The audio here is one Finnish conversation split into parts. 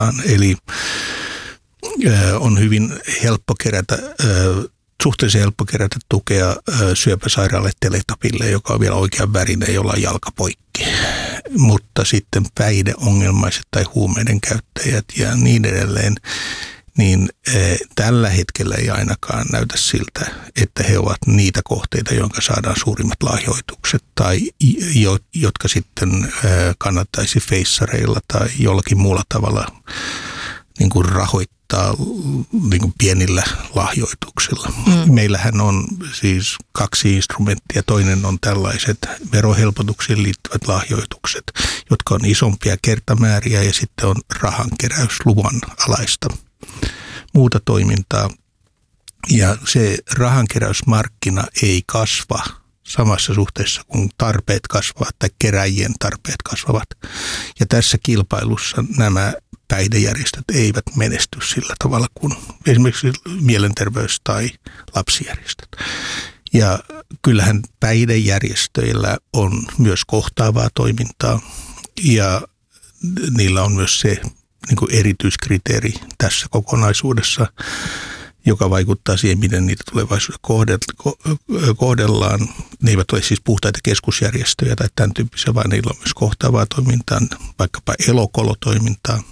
Eli on hyvin helppo kerätä, suhteellisen helppo kerätä tukea syöpäsairaalle Teletubille, joka on vielä oikean värinen, jolla on jalka poikki. Mutta sitten päihdeongelmaiset tai huumeiden käyttäjät ja niin edelleen, niin tällä hetkellä ei ainakaan näytä siltä, että he ovat niitä kohteita, jonka saadaan suurimmat lahjoitukset tai jotka sitten kannattaisi feissareilla tai jollakin muulla tavalla niin kuin rahoittaa niin kuin pienillä lahjoituksilla. Meillähän on siis 2 instrumenttia. Toinen on tällaiset verohelpotuksiin liittyvät lahjoitukset, jotka on isompia kertamääriä, ja sitten on rahankeräysluvan alaista muuta toimintaa. Ja se rahankeräysmarkkina ei kasva samassa suhteessa, kun tarpeet kasvavat tai keräjien tarpeet kasvavat. Ja tässä kilpailussa nämä päihdejärjestöt eivät menesty sillä tavalla kuin esimerkiksi mielenterveys- tai lapsijärjestöt. Ja kyllähän päihdejärjestöillä on myös kohtaavaa toimintaa, ja niillä on myös se niin kuin erityiskriteeri tässä kokonaisuudessa, joka vaikuttaa siihen, miten niitä tulevaisuudessa kohdellaan. Ne eivät ole siis puhtaita keskusjärjestöjä tai tämän tyyppisiä, vaan niillä on myös kohtaavaa toimintaa, vaikkapa elokolotoimintaa.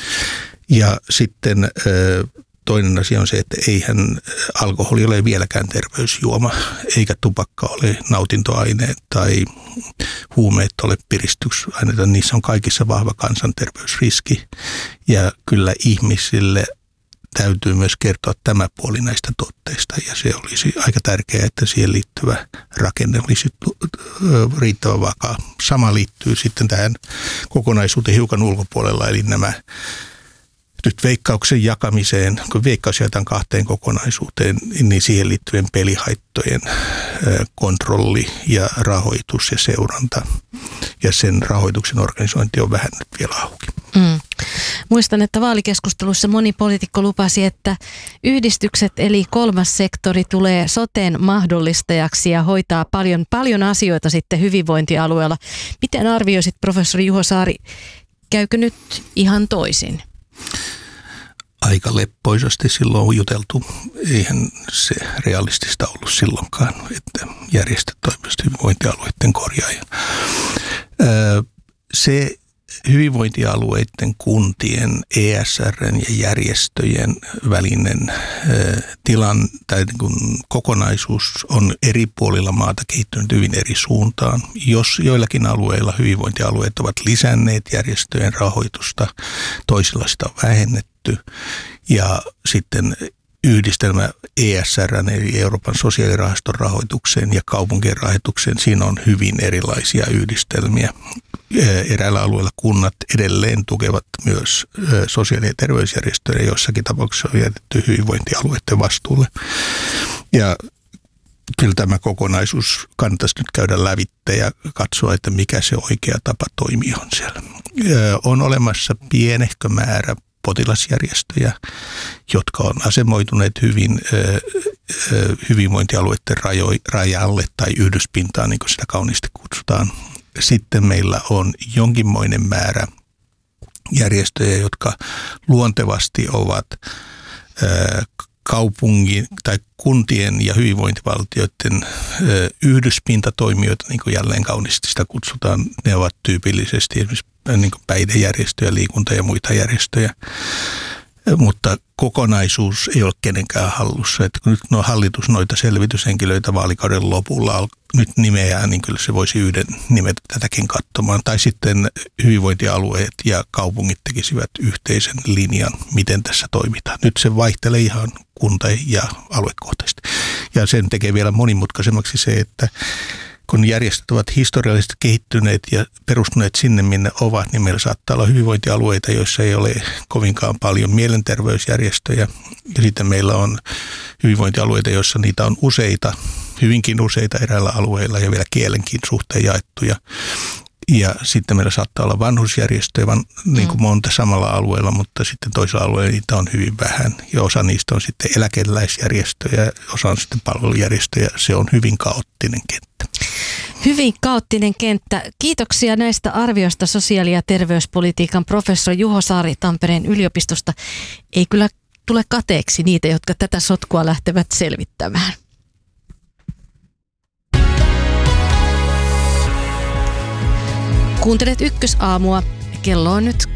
Ja sitten toinen asia on se, että eihän alkoholi ole vieläkään terveysjuoma, eikä tupakka ole nautintoaine tai huumeet ole piristysaineita. Niissä on kaikissa vahva kansanterveysriski, ja kyllä ihmisille täytyy myös kertoa tämä puoli näistä tuotteista, ja se olisi aika tärkeää, että siihen liittyvä rakenne olisi riittävän vakaa. Sama liittyy sitten tähän kokonaisuuteen hiukan ulkopuolella, eli nämä nyt Veikkauksen jakamiseen, kun Veikkaus jaetaan 2 kokonaisuuteen, niin siihen liittyen pelihaittojen kontrolli ja rahoitus ja seuranta, ja sen rahoituksen organisointi on vähän nyt vielä auki. Muistan, että vaalikeskustelussa moni poliitikko lupasi, että yhdistykset eli kolmas sektori tulee soten mahdollistajaksi ja hoitaa paljon asioita sitten hyvinvointialueella. Miten arvioisit, professori Juho Saari, käykö nyt ihan toisin? Aika leppoisasti silloin on juteltu. Eihän se realistista ollut silloinkaan, että järjestöt toimisivat hyvinvointialueiden korjaajan. Se hyvinvointialueiden, kuntien, ESR:n ja järjestöjen välinen tai kokonaisuus on eri puolilla maata kehittynyt hyvin eri suuntaan. Jos joillakin alueilla hyvinvointialueet ovat lisänneet järjestöjen rahoitusta, toisilla sitä on vähennetty, ja sitten yhdistelmä ESR:n eli Euroopan sosiaalirahaston rahoitukseen ja kaupunkien rahoitukseen, siinä on hyvin erilaisia yhdistelmiä. Eräillä alueilla kunnat edelleen tukevat myös sosiaali- ja terveysjärjestöjä, joissakin tapauksissa on jätetty hyvinvointialueiden vastuulle. Ja kyllä tämä kokonaisuus kannattaisi nyt käydä lävitse ja katsoa, että mikä se oikea tapa toimia on siellä. On olemassa pienehkö määrä potilasjärjestöjä, jotka on asemoituneet hyvin hyvinvointialueiden rajalle tai yhdyspintaan, niin kuin sitä kauniisti kutsutaan. Sitten meillä on jonkinmoinen määrä järjestöjä, jotka luontevasti ovat kaupungin tai kuntien ja hyvinvointivaltioiden yhdyspintatoimijoita, niin kuin jälleen kauniisti sitä kutsutaan. Ne ovat tyypillisesti esimerkiksi niin kuin päihdejärjestöjä, liikunta- ja muita järjestöjä. Mutta kokonaisuus ei ole kenenkään hallussa. Että kun nyt hallitus noita selvityshenkilöitä vaalikauden lopulla nyt nimeää, niin kyllä se voisi yhden nimetä tätäkin katsomaan. Tai sitten hyvinvointialueet ja kaupungit tekisivät yhteisen linjan, miten tässä toimitaan. Nyt se vaihtelee ihan kunta- ja aluekohtaisesti. Ja sen tekee vielä monimutkaisemmaksi se, että kun järjestöt ovat historiallisesti kehittyneet ja perustuneet sinne, minne ovat, niin meillä saattaa olla hyvinvointialueita, joissa ei ole kovinkaan paljon mielenterveysjärjestöjä. Ja sitten meillä on hyvinvointialueita, joissa niitä on useita, hyvinkin useita eräillä alueilla ja vielä kielenkin suhteen jaettuja. Ja sitten meillä saattaa olla vanhusjärjestöjä niin kuin monta samalla alueella, mutta sitten toisella alueella niitä on hyvin vähän. Ja osa niistä on sitten eläkeläisjärjestöjä, osa on sitten palvelujärjestöjä. Se on hyvin kaoottinen kenttä. Hyvin kaoottinen kenttä. Kiitoksia näistä arvioista sosiaali- ja terveyspolitiikan professori Juho Saari Tampereen yliopistosta. Ei kyllä tule kateeksi niitä, jotka tätä sotkua lähtevät selvittämään. Kuuntelet Ykkösaamua. Kello on nyt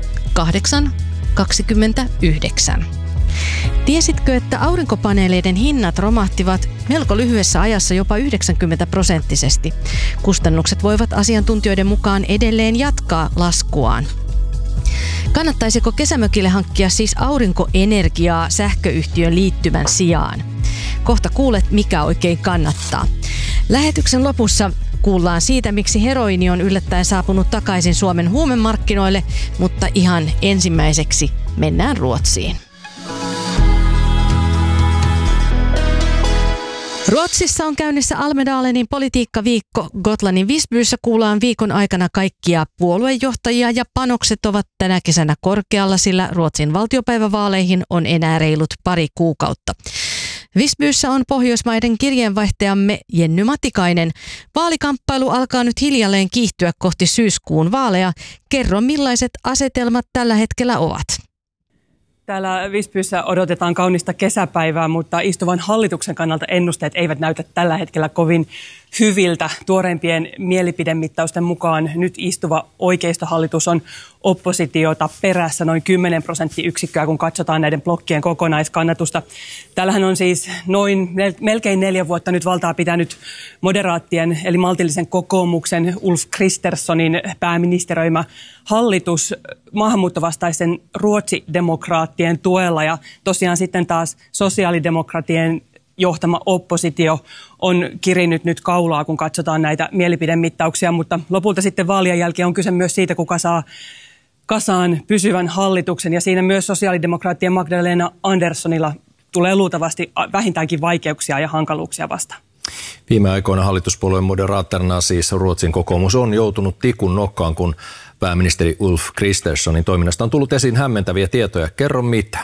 8:29. Tiesitkö, että aurinkopaneeleiden hinnat romahtivat melko lyhyessä ajassa jopa 90%? Kustannukset voivat asiantuntijoiden mukaan edelleen jatkaa laskuaan. Kannattaisiko kesämökille hankkia siis aurinkoenergiaa sähköyhtiön liittymän sijaan? Kohta kuulet, mikä oikein kannattaa. Lähetyksen lopussa kuullaan siitä, miksi heroini on yllättäen saapunut takaisin Suomen huumemarkkinoille, mutta ihan ensimmäiseksi mennään Ruotsiin. Ruotsissa on käynnissä Almedalenin politiikkaviikko. Gotlannin Visbyssä kuullaan viikon aikana kaikkia puoluejohtajia ja panokset ovat tänä kesänä korkealla, sillä Ruotsin valtiopäivävaaleihin on enää reilut pari kuukautta. Visbyssä on Pohjoismaiden kirjeenvaihtajamme Jenny Matikainen. Vaalikamppailu alkaa nyt hiljalleen kiihtyä kohti syyskuun vaaleja. Kerro, millaiset asetelmat tällä hetkellä ovat? Täällä Visbyssä odotetaan kaunista kesäpäivää, mutta istuvan hallituksen kannalta ennusteet eivät näytä tällä hetkellä kovin hyviltä. Tuoreimpien mielipidemittausten mukaan nyt istuva oikeistohallitus on oppositiota perässä noin 10%, kun katsotaan näiden blokkien kokonaiskannatusta. Täällähän on siis melkein 4 vuotta nyt valtaa pitänyt moderaattien eli maltillisen kokoomuksen Ulf Kristerssonin pääministeröimä hallitus maahanmuuttovastaisen ruotsidemokraattien tuella ja tosiaan sitten taas sosiaalidemokratien johtama oppositio on kirinyt nyt kaulaa, kun katsotaan näitä mielipidemittauksia, mutta lopulta sitten vaalien jälkeen on kyse myös siitä, kuka saa kasaan pysyvän hallituksen ja siinä myös sosiaalidemokraattien Magdalena Anderssonilla tulee luultavasti vähintäänkin vaikeuksia ja hankaluuksia vastaan. Viime aikoina hallituspuolueen moderaattorina siis Ruotsin kokoomus on joutunut tikun nokkaan, kun pääministeri Ulf Kristerssonin toiminnasta on tullut esiin hämmentäviä tietoja. Kerro mitä.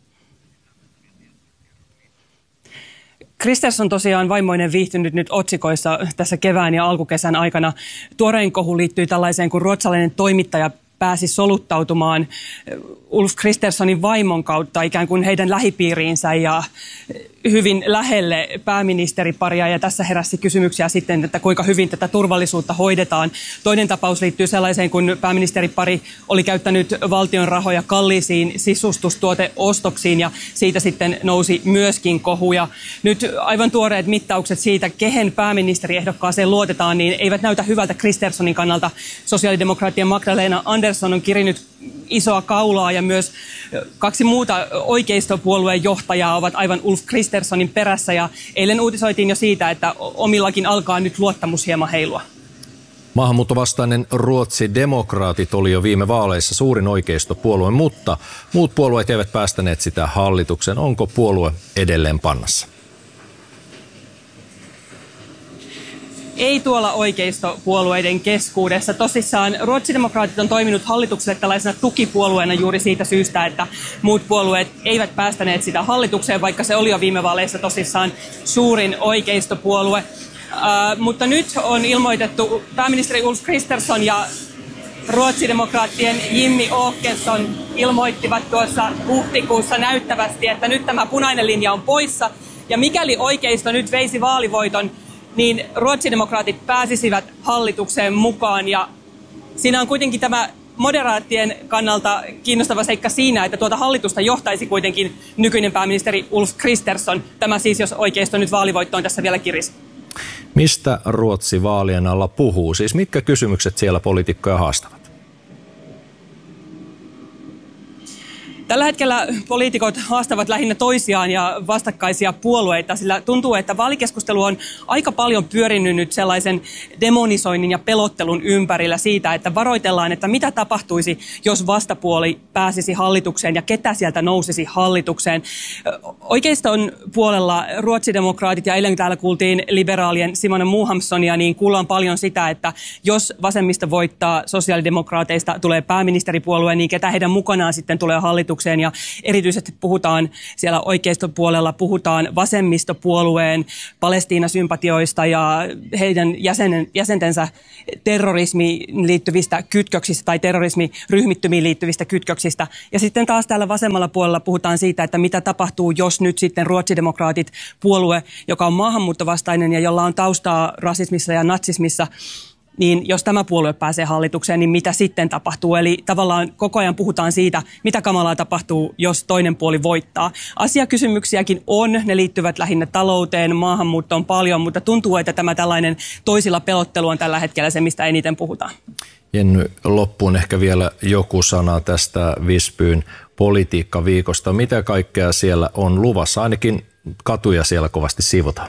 Kristersson tosiaan vaimoinen viihtynyt nyt otsikoissa tässä kevään ja alkukesän aikana. Tuorein kohu liittyy tällaiseen, kun ruotsalainen toimittaja pääsi soluttautumaan Ulf Kristerssonin vaimon kautta ikään kuin heidän lähipiiriinsä ja hyvin lähelle pääministeriparia. Ja tässä heräsi kysymyksiä sitten, että kuinka hyvin tätä turvallisuutta hoidetaan. Toinen tapaus liittyy sellaiseen, kun pääministeripari oli käyttänyt valtion rahoja kalliisiin sisustustuoteostoksiin ja siitä sitten nousi myöskin kohuja. Nyt aivan tuoreet mittaukset siitä, kehen pääministeriehdokkaaseen luotetaan, niin eivät näytä hyvältä Kristerssonin kannalta. Sosiaalidemokraattien Magdalena Andersson on kirinyt isoa kaulaa ja myös 2 muuta oikeistopuolueen johtajaa ovat aivan Ulf Kristerssonin perässä ja eilen uutisoitiin jo siitä, että omillakin alkaa nyt luottamus hieman heilua. Maahanmuuttovastainen Ruotsi-demokraatit oli jo viime vaaleissa suurin oikeistopuolue, mutta muut puolueet eivät päästäneet sitä hallituksen. Onko puolue edelleen pannassa? Ei tuolla oikeistopuolueiden keskuudessa. Tosissaan ruotsidemokraatit on toiminut hallitukselle tällaisena tukipuolueena juuri siitä syystä, että muut puolueet eivät päästäneet sitä hallitukseen, vaikka se oli jo viime vaaleissa tosissaan suurin oikeistopuolue. Mutta nyt on ilmoitettu pääministeri Ulf Kristersson ja ruotsidemokraattien Jimmy Åkesson ilmoittivat tuossa huhtikuussa näyttävästi, että nyt tämä punainen linja on poissa. Ja mikäli oikeisto nyt veisi vaalivoiton, niin ruotsidemokraatit pääsisivät hallitukseen mukaan ja siinä on kuitenkin tämä moderaattien kannalta kiinnostava seikka siinä, että tuota hallitusta johtaisi kuitenkin nykyinen pääministeri Ulf Kristersson. Tämä siis, jos oikeisto nyt vaalivoittoon tässä vielä kirisi. Mistä Ruotsi vaalien alla puhuu? Siis mitkä kysymykset siellä poliitikkoja haastavat? Tällä hetkellä poliitikot haastavat lähinnä toisiaan ja vastakkaisia puolueita, sillä tuntuu, että vaalikeskustelu on aika paljon pyörinyt nyt sellaisen demonisoinnin ja pelottelun ympärillä siitä, että varoitellaan, että mitä tapahtuisi, jos vastapuoli pääsisi hallitukseen ja ketä sieltä nousisi hallitukseen. Oikeiston puolella ruotsidemokraatit ja eilen täällä kuultiin liberaalien Simona Mohamsonia, niin kuullaan paljon sitä, että jos vasemmista voittaa sosiaalidemokraateista tulee pääministeripuolue, niin ketä heidän mukanaan sitten tulee hallitukseen. hallitukseen ja erityisesti puhutaan siellä oikeistopuolella, puhutaan vasemmistopuolueen Palestiina-sympatioista ja heidän jäsentensä terrorismiin liittyvistä kytköksistä tai terrorismiryhmittymiin liittyvistä kytköksistä. Ja sitten taas täällä vasemmalla puolella puhutaan siitä, että mitä tapahtuu, jos nyt sitten ruotsidemokraatit, puolue, joka on maahanmuuttovastainen ja jolla on taustaa rasismissa ja natsismissa, niin jos tämä puolue pääsee hallitukseen, niin mitä sitten tapahtuu? Eli tavallaan koko ajan puhutaan siitä, mitä kamalaa tapahtuu, jos toinen puoli voittaa. Asiakysymyksiäkin on, ne liittyvät lähinnä talouteen, maahanmuuttoon paljon, mutta tuntuu, että tämä tällainen toisilla pelottelu on tällä hetkellä se, mistä eniten puhutaan. Jenny, loppuun ehkä vielä joku sana tästä Visbyn politiikkaviikosta. Mitä kaikkea siellä on luvassa? Ainakin katuja siellä kovasti siivotaan.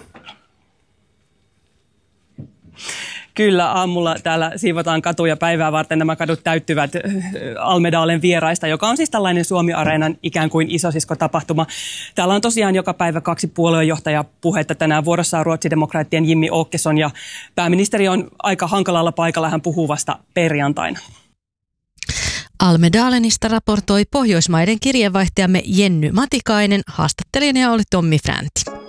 Kyllä, aamulla täällä siivotaan katuja päivää varten. Nämä kadut täyttyvät Almedalen vieraista, joka on siis tällainen Suomi-areenan ikään kuin isosisko-tapahtuma. Täällä on tosiaan joka päivä 2 puoluejohtajapuhetta. Tänään vuorossa on ruotsidemokraattien Jimmy Åkesson ja pääministeri on aika hankalalla paikalla. Hän puhuu vasta perjantaina. Almedalenista raportoi Pohjoismaiden kirjeenvaihtajamme Jenny Matikainen. Haastattelijana oli Tommi Fränti.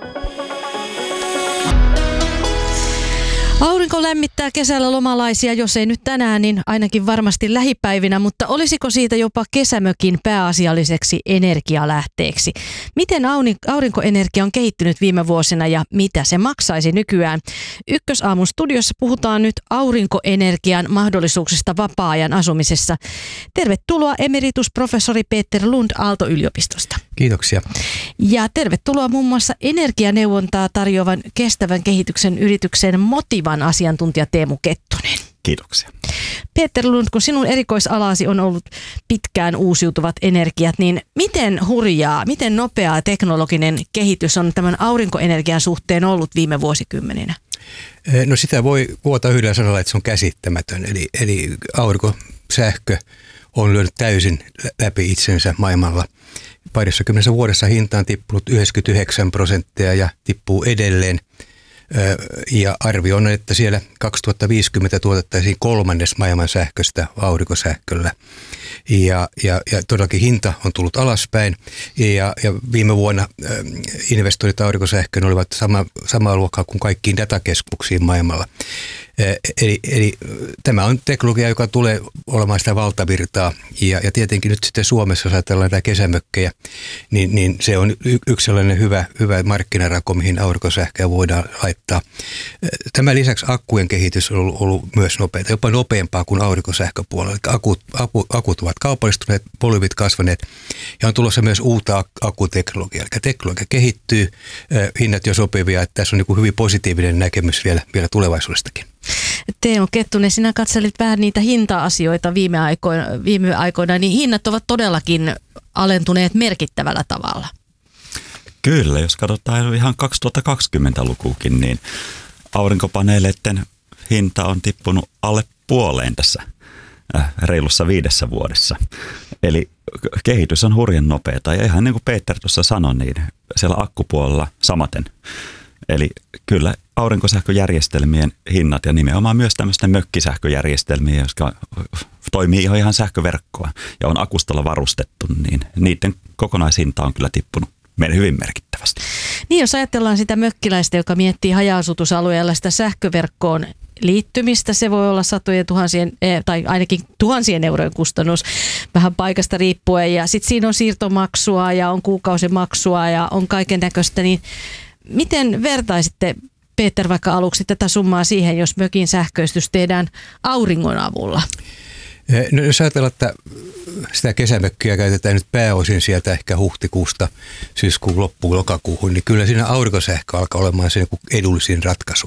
Aurinko lämmittää kesällä lomalaisia, jos ei nyt tänään, niin ainakin varmasti lähipäivinä, mutta olisiko siitä jopa kesämökin pääasialliseksi energialähteeksi? Miten aurinkoenergia on kehittynyt viime vuosina ja mitä se maksaisi nykyään? Ykkösaamun studiossa puhutaan nyt aurinkoenergian mahdollisuuksista vapaa-ajan asumisessa. Tervetuloa emeritusprofessori Peter Lund Aalto-yliopistosta. Kiitoksia. Ja tervetuloa muun muassa energianeuvontaa tarjoavan kestävän kehityksen yrityksen Motivan asiantuntija Teemu Kettunen. Kiitoksia. Peter Lund, kun sinun erikoisalasi on ollut pitkään uusiutuvat energiat, niin miten hurjaa, miten nopeaa teknologinen kehitys on tämän aurinkoenergian suhteen ollut viime vuosikymmeninä? No sitä voi kuvata yhdellä sanalla, että se on käsittämätön. Eli aurinkosähkö on lyönyt täysin läpi itsensä maailmalla. Parissakymmenessä vuodessa hinta on tippunut 99% ja tippuu edelleen. Ja arvio on, että siellä 2050 tuotettaisiin 1/3 maailman sähköstä aurinkosähköllä. Ja todellakin hinta on tullut alaspäin. Ja viime vuonna investoinnit aurinkosähköön olivat samaa luokkaa kuin kaikkiin datakeskuksiin maailmalla. Eli tämä on teknologia, joka tulee olemaan sitä valtavirtaa. Ja tietenkin nyt sitten Suomessa, jos ajatellaan näitä kesämökkejä, niin se on yksi sellainen hyvä markkinarako, mihin aurinkosähköä voidaan laittaa. Tämän lisäksi akkujen kehitys on ollut myös nopeaa, jopa nopeampaa kuin aurinkosähköpuolella. Akut ovat kaupallistuneet, volyymit kasvaneet ja on tulossa myös uutta akkuteknologiaa. Eli teknologia kehittyy, hinnat jo sopivia, että tässä on niin kuin hyvin positiivinen näkemys vielä tulevaisuudestakin. Teemu Kettunen, sinä katselit vähän niitä hinta-asioita viime aikoina, niin hinnat ovat todellakin alentuneet merkittävällä tavalla. Kyllä, jos katsotaan ihan 2020-lukuukin, niin aurinkopaneeleiden hinta on tippunut alle puoleen tässä reilussa 5 vuodessa. Eli kehitys on hurjan nopeata ja ihan niin kuin Peter tuossa sanoi, niin siellä akkupuolella samaten. Eli kyllä aurinkosähköjärjestelmien hinnat ja nimenomaan myös tämmöisten mökkisähköjärjestelmiä, jotka toimii ihan sähköverkkoa ja on akustolla varustettu, niin niiden kokonaishinta on kyllä tippunut hyvin merkittävästi. Niin, jos ajatellaan sitä mökkiläistä, joka miettii haja-asutusalueella sitä sähköverkkoon liittymistä, se voi olla satojen tuhansien tai ainakin tuhansien eurojen kustannus vähän paikasta riippuen ja sitten siinä on siirtomaksua ja on kuukausimaksua ja on kaiken näköistä, niin miten vertaisitte, Peter, vaikka aluksi tätä summaa siihen, jos mökin sähköistys tehdään auringon avulla? No, jos ajatellaan, että sitä kesämökkiä käytetään nyt pääosin sieltä ehkä huhtikuusta syyskuun loppuun lokakuuhun, niin kyllä siinä aurinkosähkö alkaa olemaan se niin edullisin ratkaisu.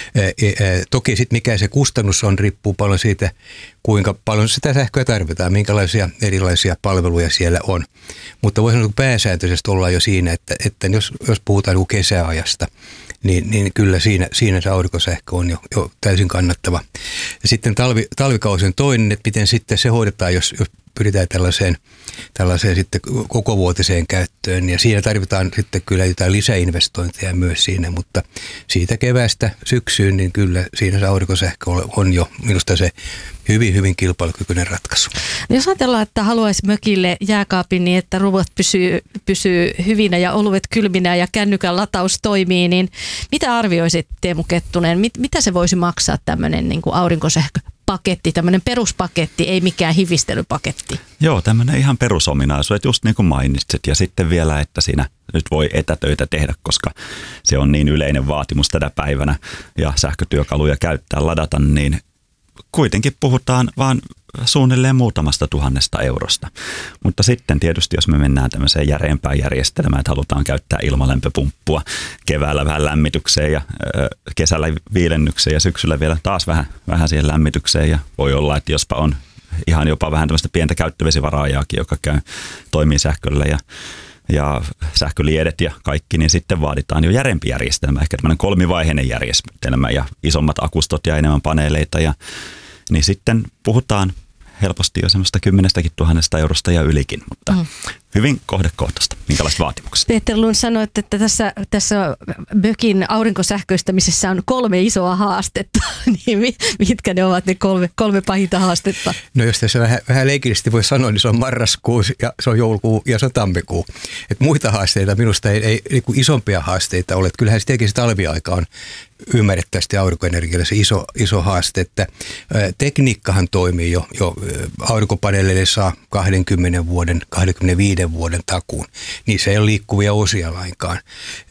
Toki sitten mikä se kustannus on, riippuu paljon siitä, kuinka paljon sitä sähköä tarvitaan, minkälaisia erilaisia palveluja siellä on. Mutta voi sanoa, että pääsääntöisesti ollaan jo siinä, että jos puhutaan kesäajasta, niin kyllä siinä se aurinkosähkö on jo täysin kannattava. Ja sitten talvikausi on toinen, että miten sitten se hoidetaan, jos pyritään tällaiseen sitten kokovuotiseen käyttöön. Ja siinä tarvitaan sitten kyllä jotain lisäinvestointeja myös siinä, mutta siitä keväästä syksyyn, niin kyllä siinä se aurinkosähkö on jo minusta se hyvin, hyvin kilpailukykyinen ratkaisu. Jos ajatellaan, että haluaisi mökille jääkaapin niin, että ruuat pysyy hyvinä ja oluet kylminä ja kännykän lataus toimii, niin mitä arvioisit, Teemu Kettunen, mitä se voisi maksaa tämmöinen niin kuin aurinkosähköpaketti, tämmöinen peruspaketti, ei mikään hivistelypaketti? Joo, tämmöinen ihan perusominaisuus, just niin kuin mainitsit. Ja sitten vielä, että siinä nyt voi etätöitä tehdä, koska se on niin yleinen vaatimus tänä päivänä ja sähkötyökaluja käyttää, ladata, niin kuitenkin puhutaan vaan suunnilleen muutamasta 1000 eurosta. Mutta sitten tietysti, jos me mennään tämmöiseen järeempään järjestelmään, että halutaan käyttää ilmalämpöpumppua keväällä vähän lämmitykseen ja kesällä viilennykseen ja syksyllä vielä taas vähän siihen lämmitykseen. Ja voi olla, että jospa on ihan jopa vähän tämmöistä pientä käyttövesivaraajaakin, joka toimii sähköllä ja sähköliedet ja kaikki, niin sitten vaaditaan jo järeempi järjestelmä, ehkä tämmöinen 3-vaiheinen järjestelmä ja isommat akustot ja enemmän paneeleita. Niin sitten puhutaan helposti jo semmoista 10 000 eurosta ja ylikin, mutta hyvin kohdekohtaista. Minkälaiset vaatimukset? Peter Lund sanoi, että tässä mökin aurinkosähköistämisessä on 3 isoa haastetta. Niin mitkä ne ovat ne kolme pahinta haastetta? No jos tässä vähän leikillisesti voi sanoa, niin se on marraskuu, ja se on joulukuu ja se on tammikuu. Et muita haasteita minusta ei isompia haasteita ole. Kyllähän se talviaika on ymmärrettävästi aurinkoenergialle se iso haaste, että tekniikkahan toimii jo aurinkopaneeleille saa 20 vuoden, 25 vuoden takuun. Niissä ei ole liikkuvia osia lainkaan.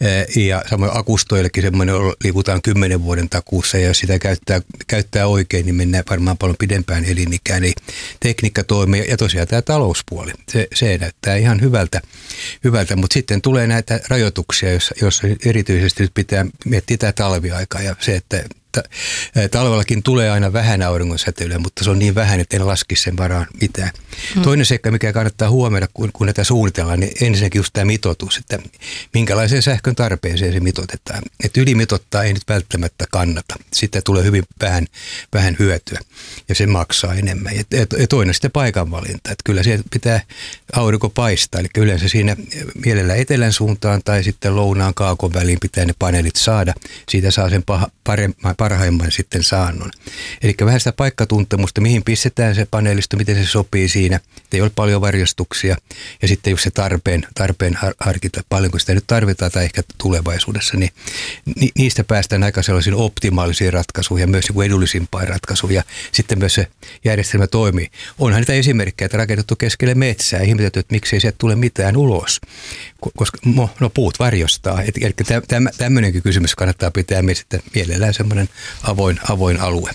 Ja samoin akustoillekin semmoinen liikutaan 10 vuoden takuussa, ja jos sitä käyttää oikein, niin mennään varmaan paljon pidempään elinikään. Eli tekniikka toimii, ja tosiaan tämä talouspuoli, se näyttää ihan hyvältä, mutta sitten tulee näitä rajoituksia, joissa erityisesti nyt pitää miettiä tämä talviaika ja se, että talvellakin tulee aina vähän auringonsäteilyä, mutta se on niin vähän, että en laskisi sen varaan mitään. Toinen seikka, mikä kannattaa huomioida, kun näitä suunnitellaan, niin ensinnäkin just tämä mitoitus, että minkälaiseen sähkön tarpeeseen se mitoitetaan. Että ylimitottaa ei nyt välttämättä kannata. Sitten tulee hyvin vähän hyötyä ja se maksaa enemmän. Ja toinen sitten paikanvalinta, että kyllä siellä pitää aurinko paistaa, eli yleensä siinä mielellä etelän suuntaan tai sitten lounaan kaakon väliin pitää ne paneelit saada. Siitä saa sen parhaimman sitten saannon. Eli vähän sitä paikkatuntemusta, mihin pistetään se paneelisto, miten se sopii siinä, että ei ole paljon varjostuksia. Ja sitten jos se tarpeen harkita, paljonko sitä nyt tarvitaan tai ehkä tulevaisuudessa, niin niistä päästään aika sellaisiin optimaalisiin ratkaisuihin ja myös edullisimpaan ratkaisuun. Ja sitten myös se järjestelmä toimii. Onhan niitä esimerkkejä, että rakennettu keskelle metsää ja ihmetetty, että miksei sieltä tule mitään ulos, koska puut varjostaa. Eli tämmöinenkin kysymys kannattaa pitää mielellään semmoinen avoin alue.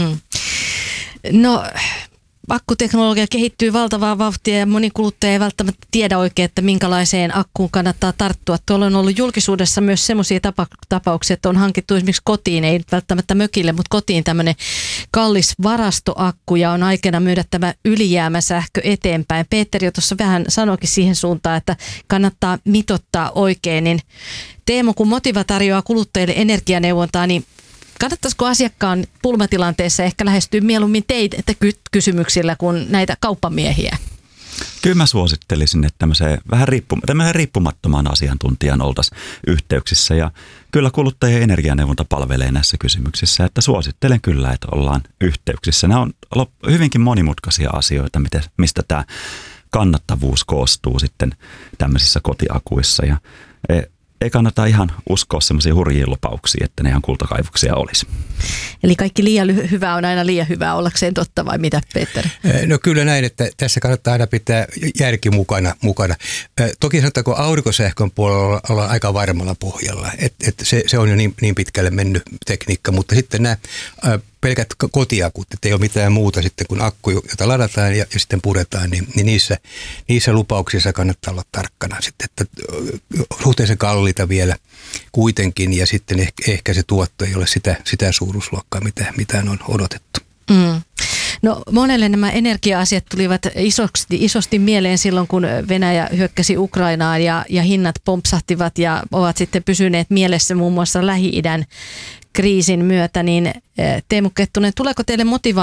No, akkuteknologia kehittyy valtavaa vauhtia ja moni kuluttaja ei välttämättä tiedä oikein, että minkälaiseen akkuun kannattaa tarttua. Tuolla on ollut julkisuudessa myös semmoisia tapauksia, että on hankittu esimerkiksi kotiin, ei välttämättä mökille, mutta kotiin tämmöinen kallis varastoakku ja on aikana myydä tämä ylijäämäsähkö eteenpäin. Peter jo tuossa vähän sanoikin siihen suuntaan, että kannattaa mitottaa oikein. Niin Teemu, kun Motiva tarjoaa kuluttajille energianeuvontaa, niin kannattaisiko asiakkaan pulmatilanteessa ehkä lähestyä mieluummin teitä kysymyksillä kuin näitä kauppamiehiä? Kyllä mä suosittelisin, että tämmöiseen riippumattomaan asiantuntijan oltaisiin yhteyksissä. Ja kyllä kuluttajien energianeuvonta palvelee näissä kysymyksissä, että suosittelen kyllä, että ollaan yhteyksissä. Nämä on hyvinkin monimutkaisia asioita, mistä tämä kannattavuus koostuu sitten tämmöisissä kotiakuissa. Ja ei kannata ihan uskoa semmoisia hurjia lupauksia, että ne ihan kultakaivoksia olisi. Eli kaikki liian hyvää on aina liian hyvää ollakseen totta, vai mitä, Peter? No kyllä näin, että tässä kannattaa aina pitää järki mukana. Toki sanotaanko aurinkosähkön puolella ollaan aika varmalla pohjalla, että se on jo niin pitkälle mennyt tekniikka, mutta sitten nämä pelkät kotiakut, että ei ole mitään muuta sitten kuin akku, jota ladataan ja sitten puretaan, niin niissä lupauksissa kannattaa olla tarkkana sitten, että suhteellisen kalliita vielä kuitenkin ja sitten ehkä se tuotto ei ole sitä suuruusluokkaa, mitä on odotettu. No monelle nämä energia-asiat tulivat isosti mieleen silloin, kun Venäjä hyökkäsi Ukrainaan ja hinnat pompsahtivat ja ovat sitten pysyneet mielessä muun muassa Lähi-idän kriisin myötä, niin Teemu Kettunen, tuleeko teille Motivaan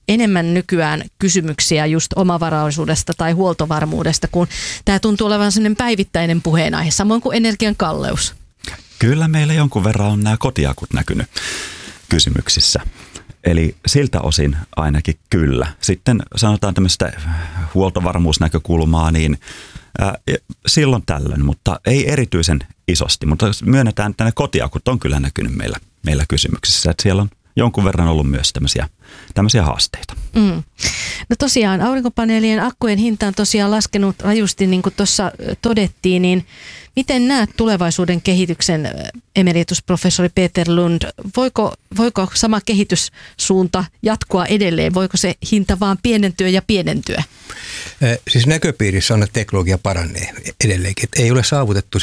enemmän nykyään kysymyksiä just omavaraisuudesta tai huoltovarmuudesta, kun tämä tuntuu olevan sellainen päivittäinen puheenaihe, samoin kuin energian kalleus. Kyllä meillä jonkun verran on nämä kotiakut näkynyt kysymyksissä. Eli siltä osin ainakin kyllä. Sitten sanotaan tämmöistä huoltovarmuusnäkökulmaa, niin silloin tällöin, mutta ei erityisen isosti. Mutta myönnetään, että nämä kotiakut on kyllä näkynyt meillä kysymyksissä, että siellä on jonkun verran ollut myös tämmöisiä haasteita. No tosiaan aurinkopaneelien akkujen hinta on tosiaan laskenut rajusti, niin kuin tuossa todettiin, niin miten näet tulevaisuuden kehityksen, emeritusprofessori Peter Lund? Voiko sama kehityssuunta jatkua edelleen? Voiko se hinta vaan pienentyä ja pienentyä? Siis näköpiirissä on, että teknologia paranee edelleenkin. Ei ole saavutettu